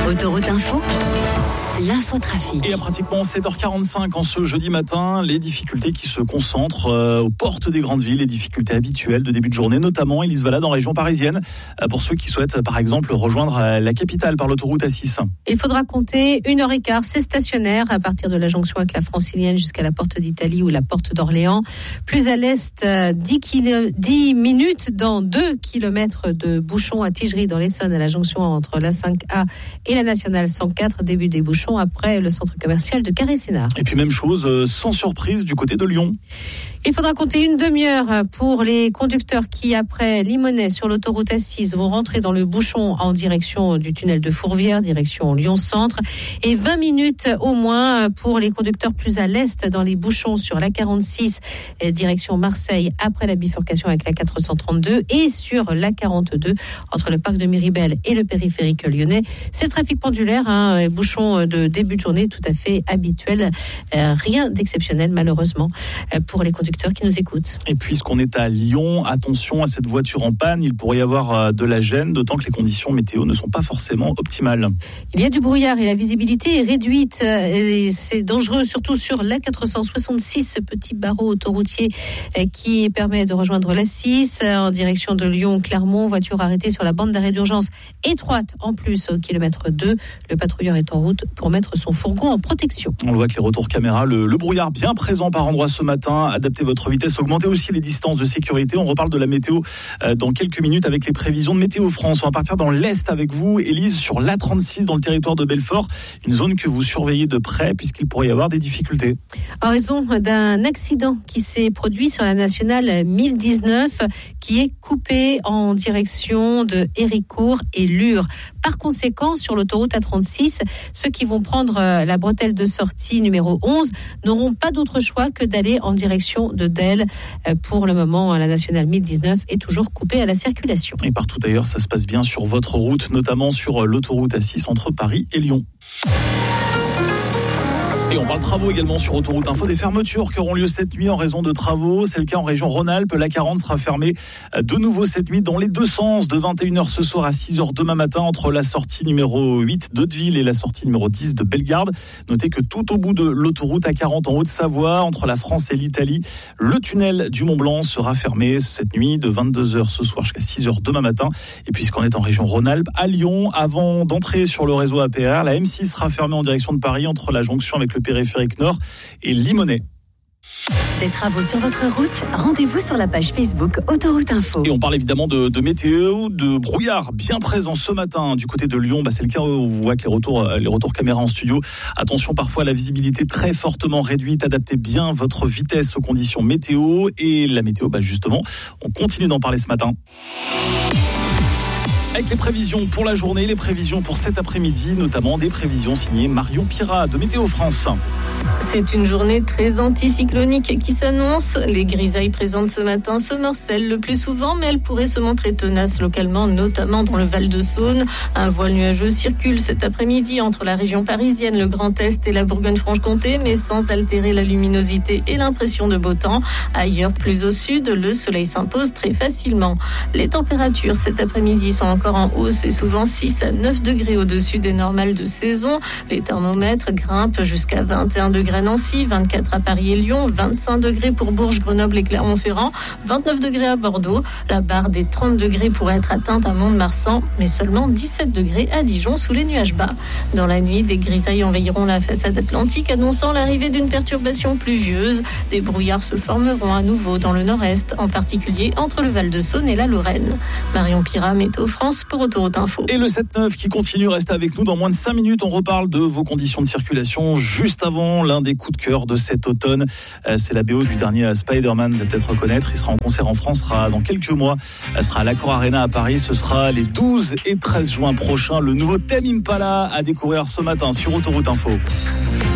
Autoroute Info, l'infotrafic. Et à pratiquement 7h45 en ce jeudi matin, les difficultés qui se concentrent aux portes des grandes villes, les difficultés habituelles de début de journée, notamment Élise Valade en région parisienne, pour ceux qui souhaitent par exemple rejoindre la capitale par l'autoroute A6. Il faudra compter 1h15, c'est stationnaire à partir de la jonction avec la Francilienne jusqu'à la porte d'Italie ou la porte d'Orléans. Plus à l'est, 10 minutes dans 2 km de bouchons à Tigerie dans l'Essonne à la jonction entre la 5A et la nationale 104, début des bouchons après le centre commercial de Carré-Sénard. Et puis même chose, sans surprise, du côté de Lyon. Il faudra compter une demi-heure pour les conducteurs qui, après Limonest sur l'autoroute A6, vont rentrer dans le bouchon en direction du tunnel de Fourvière, direction Lyon-Centre. Et 20 minutes au moins pour les conducteurs plus à l'est dans les bouchons sur la 46, direction Marseille, après la bifurcation avec la 432. Et sur la 42, entre le parc de Miribel et le périphérique lyonnais. C'est le trafic pendulaire, bouchon de début de journée tout à fait habituel. Rien d'exceptionnel, malheureusement, pour les conducteurs qui nous écoutent. Et puisqu'on est à Lyon, attention à cette voiture en panne, il pourrait y avoir de la gêne, d'autant que les conditions météo ne sont pas forcément optimales. Il y a du brouillard et la visibilité est réduite et c'est dangereux, surtout sur la 466, ce petit barreau autoroutier qui permet de rejoindre la 6 en direction de Lyon-Clermont, voiture arrêtée sur la bande d'arrêt d'urgence étroite en plus au kilomètre 2. Le patrouilleur est en route pour mettre son fourgon en protection. On le voit avec les retours caméra, le brouillard bien présent par endroits ce matin. Adaptez votre vitesse, augmentez aussi les distances de sécurité. On reparle de la météo dans quelques minutes avec les prévisions de Météo France. On va partir dans l'Est avec vous, Élise, sur l'A36 dans le territoire de Belfort. Une zone que vous surveillez de près puisqu'il pourrait y avoir des difficultés. En raison d'un accident qui s'est produit sur la nationale 1019 qui est coupée en direction de Héricourt et Lure. Par conséquent, sur l'autoroute A36, ceux qui vont prendre la bretelle de sortie numéro 11 n'auront pas d'autre choix que d'aller en direction de Delle. Pour le moment, la nationale 1019 est toujours coupée à la circulation. Et partout ailleurs, ça se passe bien sur votre route, notamment sur l'autoroute A6 entre Paris et Lyon. Et on parle travaux également sur Autoroute Info, des fermetures qui auront lieu cette nuit en raison de travaux. C'est le cas en région Rhône-Alpes. La 40 sera fermée de nouveau cette nuit dans les deux sens, de 21h ce soir à 6h demain matin entre la sortie numéro 8 d'Hauteville et la sortie numéro 10 de Bellegarde. Notez que tout au bout de l'autoroute A40 en Haute-Savoie, entre la France et l'Italie, le tunnel du Mont-Blanc sera fermé cette nuit de 22h ce soir jusqu'à 6h demain matin. Et puisqu'on est en région Rhône-Alpes, à Lyon, avant d'entrer sur le réseau APR, la M6 sera fermée en direction de Paris entre la jonction avec le périphérique nord et Limonest. Des travaux sur votre route, rendez-vous sur la page Facebook Autoroute Info. Et on parle évidemment de météo, de brouillard bien présent ce matin du côté de Lyon. C'est le cas où on voit que les retours caméra en studio. Attention parfois à la visibilité très fortement réduite. Adaptez bien votre vitesse aux conditions météo. Et la météo, justement, on continue d'en parler ce matin. Avec les prévisions pour la journée, les prévisions pour cet après-midi, notamment des prévisions signées Marion Pirat de Météo France. C'est une journée très anticyclonique qui s'annonce. Les grisailles présentes ce matin se morcellent le plus souvent, mais elles pourraient se montrer tenaces localement, notamment dans le Val-de-Saône. Un voile nuageux circule cet après-midi entre la région parisienne, le Grand Est et la Bourgogne-Franche-Comté, mais sans altérer la luminosité et l'impression de beau temps. Ailleurs, plus au sud, le soleil s'impose très facilement. Les températures cet après-midi sont encore en hausse et souvent 6 à 9 degrés au-dessus des normales de saison. Les thermomètres grimpent jusqu'à 21 degrés à Nancy, 24 à Paris et Lyon, 25 degrés pour Bourges, Grenoble et Clermont-Ferrand, 29 degrés à Bordeaux. La barre des 30 degrés pourrait être atteinte à Mont-de-Marsan, mais seulement 17 degrés à Dijon sous les nuages bas. Dans la nuit, des grisailles envahiront la façade atlantique, annonçant l'arrivée d'une perturbation pluvieuse. Des brouillards se formeront à nouveau dans le nord-est, en particulier entre le Val-de-Saône et la Lorraine. Marion Pirat, Météo France pour Autoroute Info. Et le 7-9 qui continue, reste avec nous dans moins de 5 minutes. On reparle de vos conditions de circulation juste avant l'un des coups de cœur de cet automne. C'est la BO du dernier Spider-Man, vous allez peut-être reconnaître. Il sera en concert en France, sera dans quelques mois. Elle sera à l'Accor Arena à Paris. Ce sera les 12 et 13 juin prochains. Le nouveau Tame Impala à découvrir ce matin sur Autoroute Info.